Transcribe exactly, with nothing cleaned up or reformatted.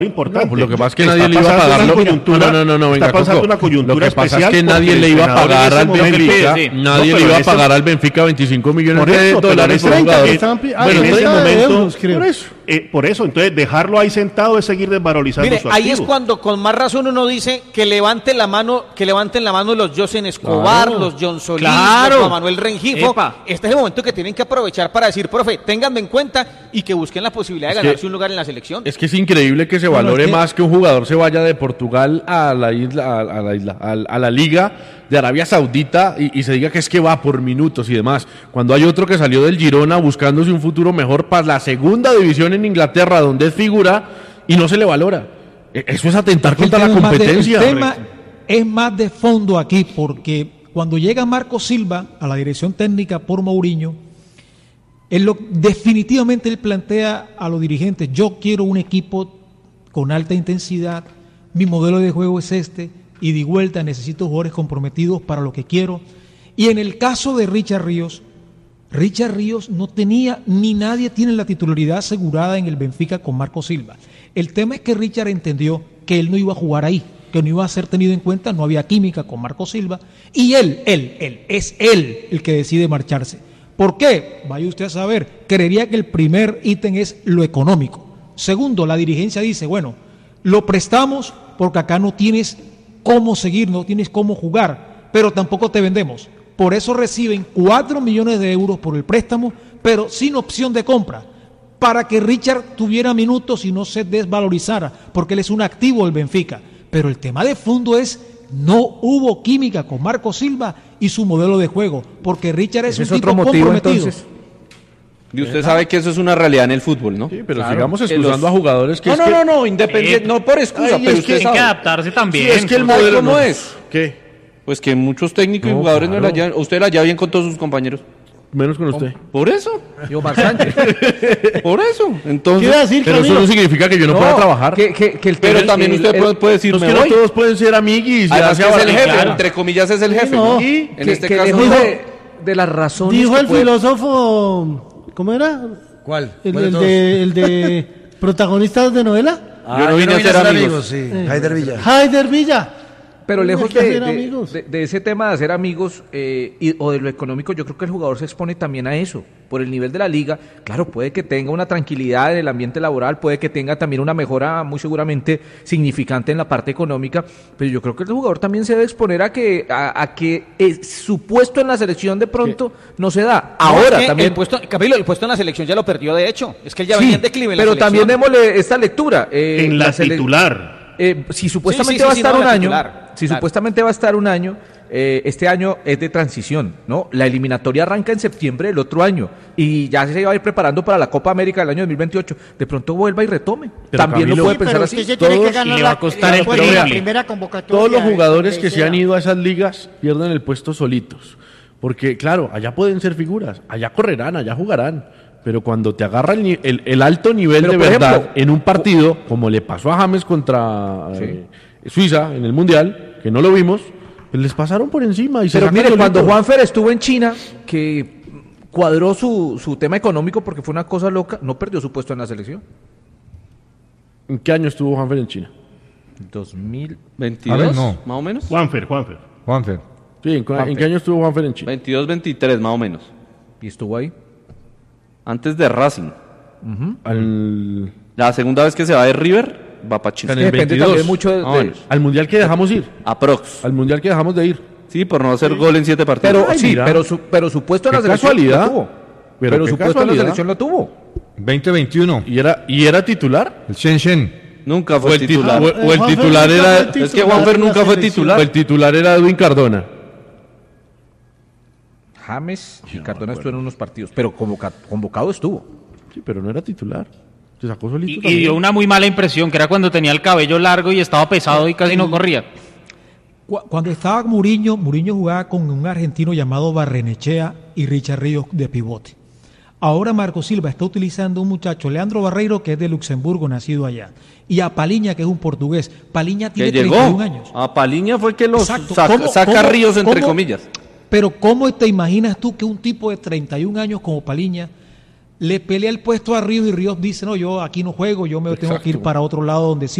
importante. No, pues lo que pasa es que nadie le iba a pagar la coyuntura. No, no, no, venga, está pasando Coco. una coyuntura Lo que pasa especial es que nadie le iba a pagar al Benfica, sí, sí. nadie No, le iba a eso, pagar al Benfica veinticinco millones por de eso, dólares por pero jugador. en estaban pi- ah, bueno, en treinta ese de momento, euros, creo. por eso, eh, por eso, entonces dejarlo ahí sentado es seguir desvalorizando Mire, su ahí activo. es cuando con más razón uno dice que levanten la mano, que levanten la mano los Josen Escobar, Claro. los John Solís, Claro. los Juan Manuel Rengifo. Epa. Este es el momento que tienen que aprovechar para decir, profe, ténganme en cuenta y que busquen la posibilidad de Es ganarse que- un lugar en la selección. Es que es increíble que se Bueno, valore es que- más que un jugador se vaya de Portugal a la isla, a, a la isla, a, a la liga de Arabia Saudita y, y se diga que es que va por minutos y demás. Cuando hay otro que salió del Girona buscándose un futuro mejor para la segunda división en Inglaterra, donde es figura y no se le valora. E- Eso es atentar Porque el contra la tema es más de- competencia. el tema es más de fondo aquí, porque cuando llega Marco Silva a la dirección técnica por Mourinho, él lo, definitivamente él plantea a los dirigentes: yo quiero un equipo con alta intensidad, mi modelo de juego es este, y de vuelta necesito jugadores comprometidos para lo que quiero. Y en el caso de Richard Ríos, Richard Ríos no tenía, ni nadie tiene la titularidad asegurada en el Benfica con Marco Silva. El tema es que Richard entendió que él no iba a jugar ahí, que no iba a ser tenido en cuenta, no había química con Marco Silva, y él, él, él, es él el que decide marcharse. ¿Por qué? Vaya usted a saber. Creería que el primer ítem es lo económico. Segundo, la dirigencia dice, bueno, lo prestamos porque acá no tienes cómo seguir, no tienes cómo jugar, pero tampoco te vendemos. Por eso reciben cuatro millones de euros por el préstamo, pero sin opción de compra, para que Richard tuviera minutos y no se desvalorizara, porque él es un activo del Benfica. Pero el tema de fondo es, no hubo química con Marco Silva y su modelo de juego, porque Richard es Ese un es otro tipo motivo, comprometido. entonces. Y usted sabe que eso es una realidad en el fútbol, ¿no? Sí, pero Claro. sigamos Que excusando los- a jugadores que No, es no, que... no, no, independiente, Eh, no por excusa, ay, pero es usted que- Tienen sabe. que adaptarse también. Sí, es que el ¿Sabe modelo cómo no- es? ¿Qué? Pues que muchos técnicos y No, jugadores no claro. la llevan, usted la lleva bien con todos sus compañeros. Menos con usted. Por eso, Y Omar Sánchez. por eso. Entonces, Quiero decir, Pero eso Camilo, no significa que yo no, pueda trabajar. Que, que, que el pero el- también el- usted el- puede, puede decir, No es me que no voy. todos pueden ser amiguis. y Además que hacia es el abajo. jefe, Claro. entre comillas es el jefe, no. ¿no? Y En que, este que caso, lejos no. de, de las razones dijo que el puede- filósofo, ¿cómo era? ¿Cuál? El, ¿Cuál el todos? de, el de protagonistas de novela. Ah, no vine a ser amigos. sí. Haider Villa. Haider Villa. Pero lejos Hay que de, hacer de- amigos. de- de ese tema de hacer amigos eh, y- o de lo económico, yo creo que el jugador se expone también a eso. Por el nivel de la liga, claro, puede que tenga una tranquilidad en el ambiente laboral, puede que tenga también una mejora muy seguramente significante en la parte económica, pero yo creo que el jugador también se debe exponer a que a, a que eh, su puesto en la selección de pronto no se da. No, Ahora es que también... el puesto, Camilo, el puesto en la selección ya lo perdió de hecho. Es que él ya Sí, venía en declive en la pero selección. también démosle esta lectura. eh, en la, sele- titular. Eh, si supuestamente Sí, sí, va a sí, estar no, un la año, titular, si claro. supuestamente va a estar un año, eh, este año es de transición, ¿no? La eliminatoria arranca en septiembre del otro año y ya se va a ir preparando para la Copa América del año dos mil veintiocho. De pronto vuelva y retome. Pero, También Camilo, lo puede sí, pensar pero así. usted se tiene Todos que ganar le va la, a costar la- el la triple. primera convocatoria. Todos los jugadores que se sea. han ido a esas ligas pierden el puesto solitos. Porque, claro, allá pueden ser figuras, allá correrán, allá jugarán. Pero cuando te agarra el, ni- el- el alto nivel Pero, de por verdad ejemplo, en un partido, como le pasó a James contra eh, Suiza en el Mundial, que no lo vimos, pues les pasaron por encima. Y se Pero sacan mire, solitos. cuando Juanfer estuvo en China, que cuadró su, su tema económico porque fue una cosa loca, no perdió su puesto en la selección. ¿En qué año estuvo Juanfer en China? dos mil veintidós, A ver, no. más o menos. Juanfer, Juanfer. Juanfer. Sí, ¿en, cu- ¿en qué año estuvo Juanfer en China? veintidós, veintitrés, más o menos. Y estuvo ahí. Antes de Racing. Al, La segunda vez que se va de River, va para China. En el Depende veintidós. también mucho de, Más o de- menos. al Mundial que dejamos ir. Aprox. Al Mundial que dejamos de ir. Sí, por no hacer gol en siete partidos. Pero Ay, sí, mira. pero su, pero su puesto en Qué la selección casualidad. lo tuvo. Pero Pero, qué su puesto en la casualidad. selección lo tuvo. veinte veintiuno. ¿Y era, y era titular? El Shenzhen. Nunca ¿O fue el, titular. titu- o- o el Juanfer titular nunca era... fue titular Es que Juanfer de la nunca fue selección. titular. o el titular era Edwin Cardona. James y Cardona estuvo en unos partidos, pero convoca- convocado estuvo. Sí, pero no era titular. Se sacó solito Y, y también. dio una muy mala impresión, que era cuando tenía el cabello largo y estaba pesado y casi no corría. Cu- Cuando estaba Mourinho, Mourinho jugaba con un argentino llamado Barrenechea y Richard Ríos de pivote. Ahora Marco Silva está utilizando un muchacho, Leandro Barreiro, que es de Luxemburgo, nacido allá, y a Paliña, que es un portugués. Paliña Que tiene llegó. treinta y un años. A Paliña fue que los Exacto. saca, ¿Cómo- saca cómo- Ríos entre cómo- comillas. Pero ¿cómo te imaginas tú que un tipo de treinta y un años como Paliña le pelea el puesto a Ríos y Ríos dice, no, yo aquí no juego, yo me tengo que ir Exacto. para otro lado donde sí